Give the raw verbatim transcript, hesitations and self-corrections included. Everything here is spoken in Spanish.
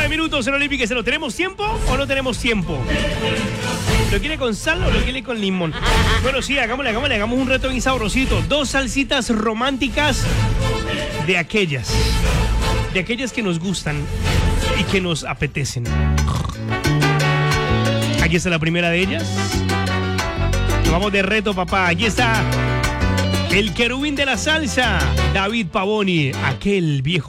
minutos en Olímpica. ¿Se lo tenemos tiempo o no tenemos tiempo? ¿Lo quiere con sal o lo quiere con limón? Bueno, sí, hagámosle, hagámosle, hagamos un reto bien sabrosito. Dos salsitas románticas de aquellas. De aquellas que nos gustan y que nos apetecen. Aquí está la primera de ellas. Nos vamos de reto, papá. Aquí está el querubín de la salsa, David Pavoni, aquel viejo